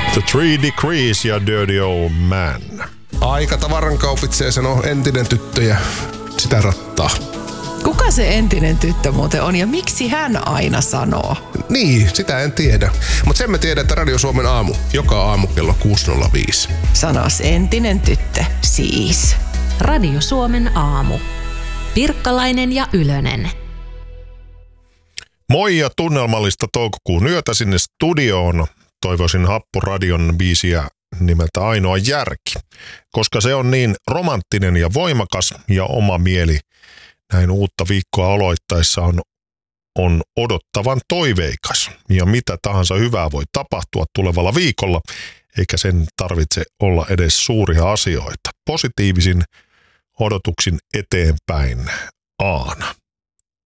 The 3 Degrees ja Dirty Old Man. Aika tavaran kaupitsee sanoo entinen tyttö ja sitä rattaa. Kuka se entinen tyttö muuten on ja miksi hän aina sanoo? Niin, sitä en tiedä. Mutta sen me tiedän, että Radio Suomen aamu, joka aamu kello 6.05. Sanos entinen tyttö, siis. Radio Suomen aamu. Pirkkalainen ja Ylönen. Moi ja tunnelmallista toukokuun yötä sinne studioon. Toivoisin Happuradion biisiä nimeltä Ainoa järki, koska se on niin romanttinen ja voimakas ja oma mieli näin uutta viikkoa aloittaessa on odottavan toiveikas. Ja mitä tahansa hyvää voi tapahtua tulevalla viikolla, eikä sen tarvitse olla edes suuria asioita. Positiivisin odotuksin eteenpäin, Aana.